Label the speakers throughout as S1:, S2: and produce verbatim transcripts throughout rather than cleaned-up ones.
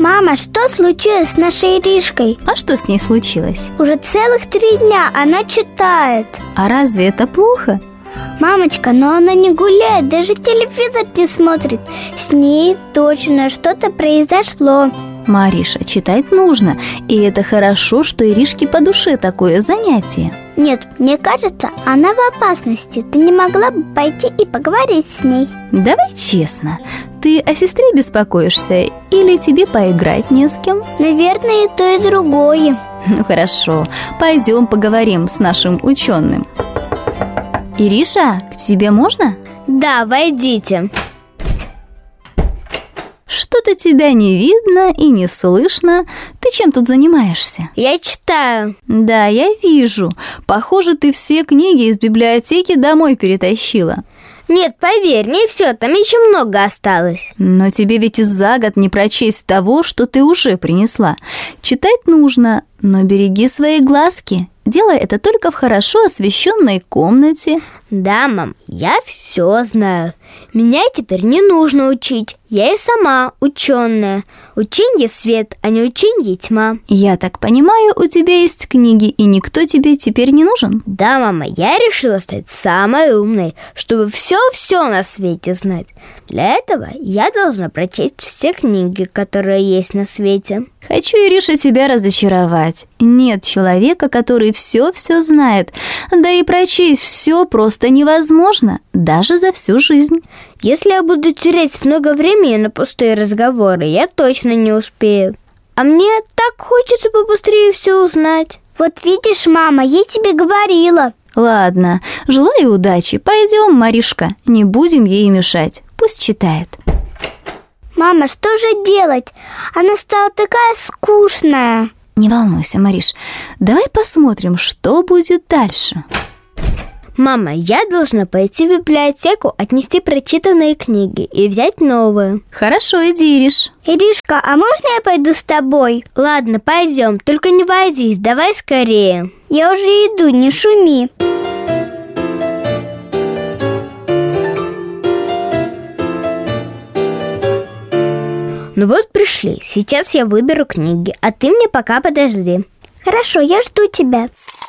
S1: Мама, что случилось с нашей Иришкой?
S2: А что с ней случилось?
S1: Уже целых три дня она читает.
S2: А разве это плохо?
S1: Мамочка, но она не гуляет, даже телевизор не смотрит. С ней точно что-то произошло.
S2: Мариша, читать нужно. И это хорошо, что Иришке по душе такое занятие.
S1: Нет, мне кажется, она в опасности. Ты не могла бы пойти и поговорить с ней?
S2: Давай честно, ты о сестре беспокоишься или тебе поиграть не с кем?
S1: Наверное, и то, и другое.
S2: Ну хорошо, пойдем поговорим с нашим ученым. Ириша, к тебе можно?
S3: Да, войдите.
S2: Что-то тебя не видно и не слышно. Ты чем тут занимаешься?
S3: Я читаю.
S2: Да, я вижу. Похоже, ты все книги из библиотеки домой перетащила.
S3: Нет, поверь, не все, там еще много осталось.
S2: Но тебе ведь и за год не прочесть того, что ты уже принесла. Читать нужно, но береги свои глазки. Делай это только в хорошо освещенной комнате.
S3: Да, мам, я все знаю. Меня теперь не нужно учить. Я и сама ученая. Ученье свет, а не ученье тьма.
S2: Я так понимаю, у тебя есть книги, и никто тебе теперь не нужен?
S3: Да, мама, я решила стать самой умной, чтобы все-все на свете знать. Для этого я должна прочесть все книги, которые есть на свете.
S2: Хочу, Ириша, тебя разочаровать. Нет человека, который все-все знает. Да и прочесть все просто невозможно, даже за всю жизнь.
S3: Если я буду терять много времени на пустые разговоры, я точно не успею. А мне так хочется побыстрее все узнать.
S1: Вот видишь, мама, я тебе говорила.
S2: Ладно, желаю удачи. Пойдем, Маришка, не будем ей мешать. Пусть читает.
S1: Мама, что же делать? Она стала такая скучная.
S2: Не волнуйся, Мариш. Давай посмотрим, что будет дальше.
S3: Мама, я должна пойти в библиотеку, отнести прочитанные книги и взять новые.
S2: Хорошо, иди, Ириш.
S1: Иришка, а можно я пойду с тобой?
S3: Ладно, пойдем, только не возись, давай скорее.
S1: Я уже иду, не шуми.
S3: Ну вот пришли, сейчас я выберу книги, а ты мне пока подожди.
S1: Хорошо, я жду тебя.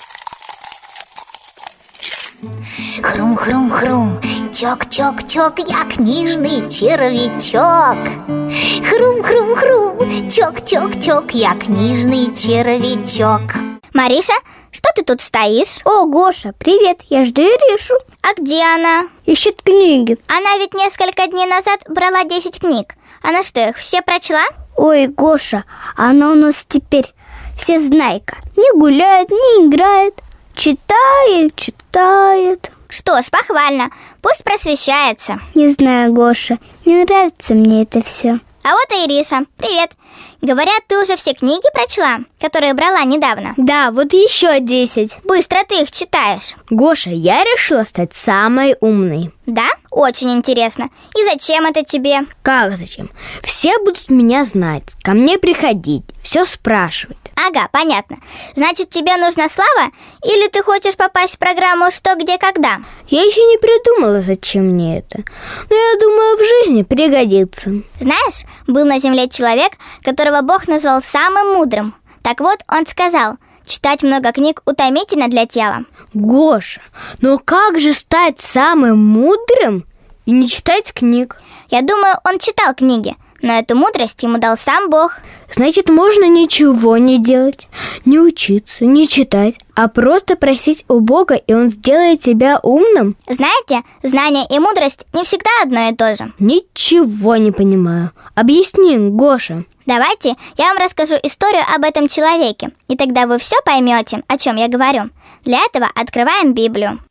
S4: Хрум-хрум-хрум, чок-чок-чок, я книжный червячок. Хрум-хрум-хрум, чок-чок-чок, я книжный червячок.
S5: Мариша, что ты тут стоишь?
S1: О, Гоша, привет, я жду Иришу.
S5: А где она?
S1: Ищет книги.
S5: Она ведь несколько дней назад брала десять книг. Она что, их все прочла?
S1: Ой, Гоша, она у нас теперь всезнайка. Не гуляет, не играет. Читает, читает.
S5: Что ж, похвально. Пусть просвещается.
S1: Не знаю, Гоша, не нравится мне это все.
S5: А вот и Ириша. Привет. Говорят, ты уже все книги прочла, которые брала недавно?
S3: Да, вот еще десять.
S5: Быстро ты их читаешь.
S3: Гоша, я решила стать самой умной.
S5: Да? Очень интересно. И зачем это тебе?
S3: Как зачем? Все будут меня знать, ко мне приходить, все спрашивать.
S5: Ага, понятно. Значит, тебе нужна слава? Или ты хочешь попасть в программу «Что, где, когда»?
S3: Я еще не придумала, зачем мне это. Но я думаю, в жизни пригодится.
S5: Знаешь, был на земле человек, которого Бог назвал самым мудрым. Так вот, он сказал: читать много книг утомительно для тела.
S3: Гоша, но как же стать самым мудрым и не читать книг?
S5: Я думаю, он читал книги, но эту мудрость ему дал сам Бог.
S3: Значит, можно ничего не делать, не учиться, не читать, а просто просить у Бога, и Он сделает тебя умным?
S5: Знаете, знание и мудрость не всегда одно и то же.
S3: Ничего не понимаю. Объясни, Гоша.
S5: Давайте я вам расскажу историю об этом человеке, и тогда вы все поймете, о чем я говорю. Для этого открываем Библию.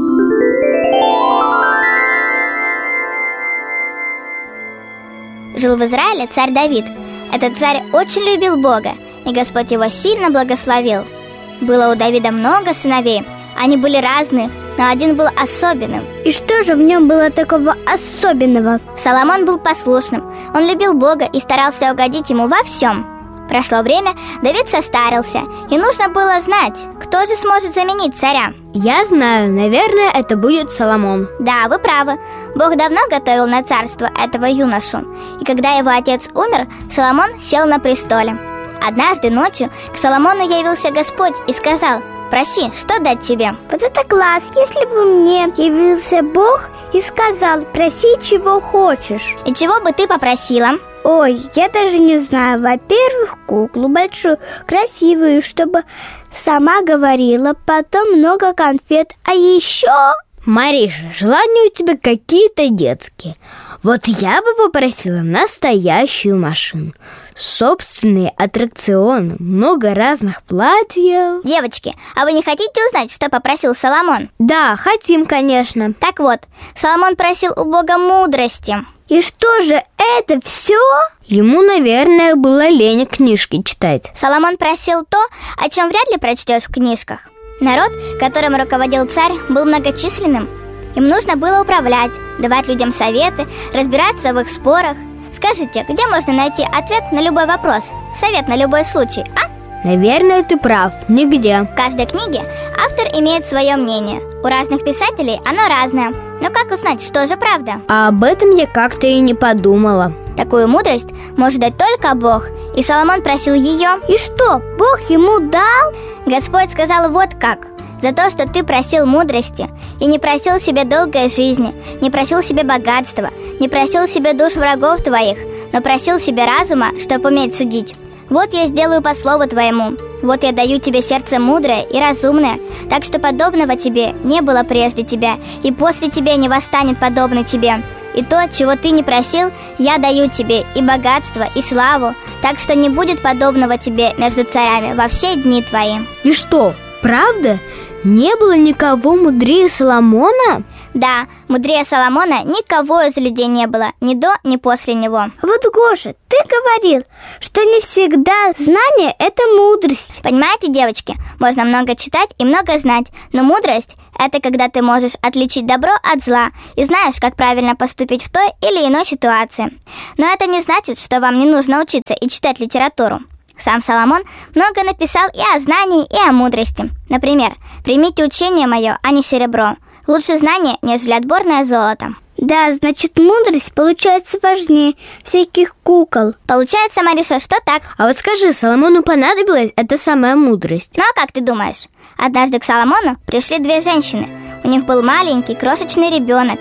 S5: Жил в Израиле царь Давид. Этот царь очень любил Бога, и Господь его сильно благословил. Было у Давида много сыновей. Они были разные, но один был особенным.
S1: И что же в нем было такого особенного?
S5: Соломон был послушным. Он любил Бога и старался угодить ему во всем. Прошло время, Давид состарился, и нужно было знать, кто же сможет заменить царя.
S3: Я знаю, наверное, это будет Соломон.
S5: Да, вы правы. Бог давно готовил на царство этого юношу. И когда его отец умер, Соломон сел на престоле. Однажды ночью к Соломону явился Господь и сказал: проси, что дать тебе?
S1: Вот это класс, если бы мне явился Бог и сказал: проси, чего хочешь.
S5: И чего бы ты попросила?
S1: Ой, я даже не знаю. Во-первых, куклу большую, красивую, чтобы сама говорила, потом много конфет. А еще...
S3: Мариша, желания у тебя какие-то детские. Вот я бы попросила настоящую машину, собственные аттракционы, много разных платьев.
S5: Девочки, а вы не хотите узнать, что попросил Соломон?
S3: Да, хотим, конечно.
S5: Так вот, Соломон просил у Бога мудрости.
S1: И что же, это все?
S3: Ему, наверное, было лень книжки читать.
S5: Соломон просил то, о чем вряд ли прочтешь в книжках. Народ, которым руководил царь, был многочисленным. Им нужно было управлять, давать людям советы, разбираться в их спорах. Скажите, где можно найти ответ на любой вопрос? Совет на любой случай, а?
S3: Наверное, ты прав, нигде.
S5: В каждой книге автор имеет свое мнение. У разных писателей оно разное. Но как узнать, что же правда?
S3: А об этом я как-то и не подумала.
S5: Такую мудрость может дать только Бог. И Соломон просил ее.
S1: И что, Бог ему дал?
S5: Господь сказал вот как: за то, что ты просил мудрости и не просил себе долгой жизни, не просил себе богатства, не просил себе душ врагов твоих, но просил себе разума, чтобы уметь судить. Вот я сделаю по слову твоему. Вот я даю тебе сердце мудрое и разумное, так что подобного тебе не было прежде тебя, и после тебя не восстанет подобный тебе. И то, чего ты не просил, я даю тебе, и богатство, и славу, так что не будет подобного тебе между царями во все дни твои.
S3: И что, правда? Не было никого мудрее Соломона?
S5: Да, мудрее Соломона никого из людей не было, ни до, ни после него.
S1: Вот, Гоша, ты говорил, что не всегда знание – это мудрость.
S5: Понимаете, девочки, можно много читать и много знать, но мудрость – это когда ты можешь отличить добро от зла и знаешь, как правильно поступить в той или иной ситуации. Но это не значит, что вам не нужно учиться и читать литературу. Сам Соломон много написал и о знании, и о мудрости. Например, «Примите учение мое, а не серебро. Лучше знание, нежели отборное золото».
S1: Да, значит, мудрость получается важнее всяких кукол.
S5: Получается, Мариша, что так?
S3: А вот скажи, Соломону понадобилась эта самая мудрость?
S5: Ну а как ты думаешь? Однажды к Соломону пришли две женщины. У них был маленький крошечный ребенок.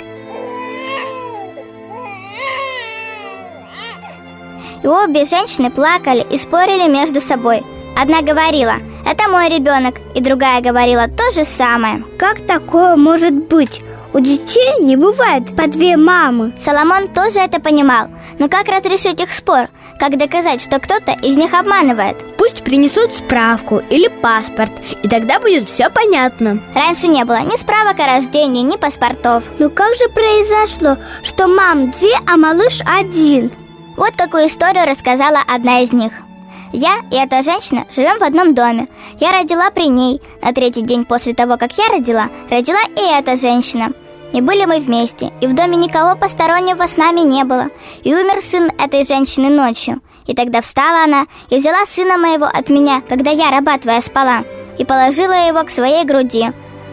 S5: И обе женщины плакали и спорили между собой. Одна говорила: «Это мой ребенок», и другая говорила то же самое.
S1: Как такое может быть? У детей не бывает по две мамы.
S5: Соломон тоже это понимал. Но как разрешить их спор? Как доказать, что кто-то из них обманывает?
S3: Пусть принесут справку или паспорт, и тогда будет все понятно.
S5: Раньше не было ни справок о рождении, ни паспортов.
S1: Ну как же произошло, что мам две, а малыш один?
S5: Вот какую историю рассказала одна из них. Я и эта женщина живем в одном доме. Я родила при ней. На третий день после того, как я родила, родила и эта женщина. И были мы вместе, и в доме никого постороннего с нами не было. И умер сын этой женщины ночью. И тогда встала она и взяла сына моего от меня, когда я, раба твоя, спала, и положила его к своей груди,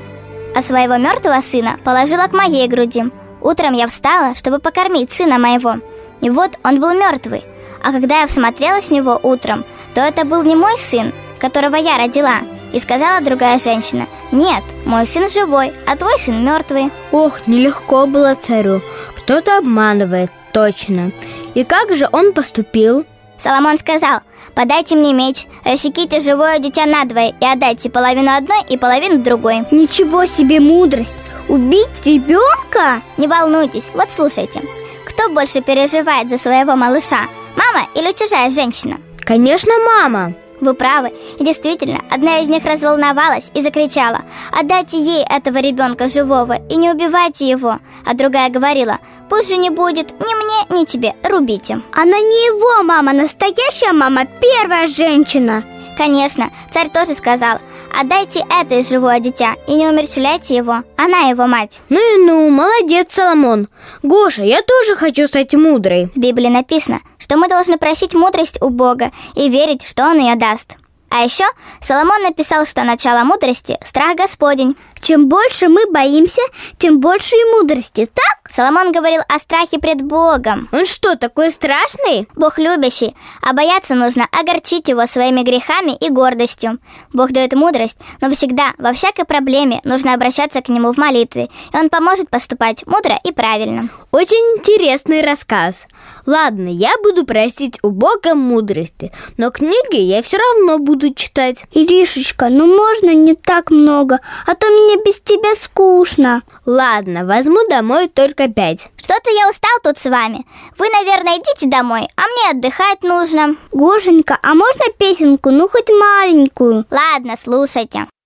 S5: а своего мертвого сына положила к моей груди. Утром я встала, чтобы покормить сына моего, и вот он был мертвый. А когда я всмотрелась в него утром, то это был не мой сын, которого я родила. И сказала другая женщина: «Нет, мой сын живой, а твой сын мертвый».
S3: Ох, нелегко было царю. Кто-то обманывает, точно. И как же он поступил?
S5: Соломон сказал: «Подайте мне меч, рассеките живое дитя надвое и отдайте половину одной и половину другой».
S1: Ничего себе мудрость! Убить ребенка?
S5: Не волнуйтесь, вот слушайте. Кто больше переживает за своего малыша, мама или чужая женщина?
S3: Конечно, мама.
S5: Вы правы. И действительно, одна из них разволновалась и закричала: «Отдайте ей этого ребенка живого и не убивайте его». А другая говорила: «Пусть же не будет ни мне, ни тебе, рубите».
S1: Она не его мама, настоящая мама, первая женщина.
S5: Конечно, царь тоже сказал: «Отдайте это живое дитя и не умерщвляйте его, она его мать».
S3: Ну и ну, молодец, Соломон. Гоша, я тоже хочу стать мудрой.
S5: В Библии написано, что мы должны просить мудрость у Бога и верить, что Он ее даст. А еще Соломон написал, что начало мудрости – страх Господень.
S1: Чем больше мы боимся, тем больше и мудрости, так?
S5: Соломон говорил о страхе пред Богом.
S3: Он что, такой страшный?
S5: Бог любящий, а бояться нужно огорчить его своими грехами и гордостью. Бог дает мудрость, но всегда, во всякой проблеме нужно обращаться к нему в молитве, и он поможет поступать мудро и правильно.
S3: Очень интересный рассказ. Ладно, я буду просить у Бога мудрости, но книги я все равно буду читать.
S1: Иришечка, ну можно не так много, а то мне без тебя скучно.
S3: Ладно, возьму домой только пять.
S5: Что-то я устал тут с вами. Вы, наверное, идите домой, а мне отдыхать нужно.
S1: Гошенька, а можно песенку, ну хоть маленькую?
S5: Ладно, слушайте.